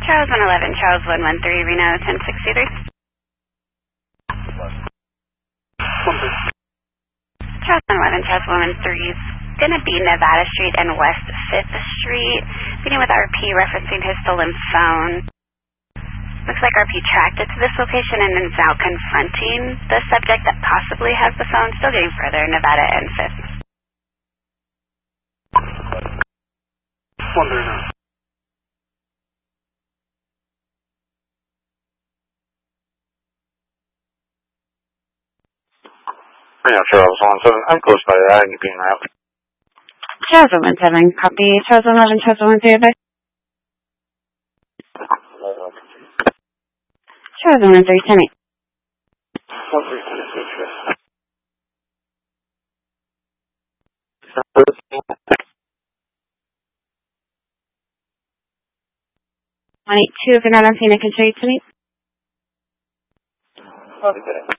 Charles 111, Charles 113, Reno 1063. Charles 111, Charles 113 is going to be Nevada Street and West 5th Street. Meeting with RP referencing his stolen phone. Looks like RP tracked it to this location and is now confronting the subject that possibly has the phone. Still getting further, Nevada and 5th. Reno Charles 117, I'm close by that, and you're being out. Charles 117, copy. Charles 111, Charles 113, bye. Charles 113, 10-8. 182, if you're not on scene, I can show you 10-8.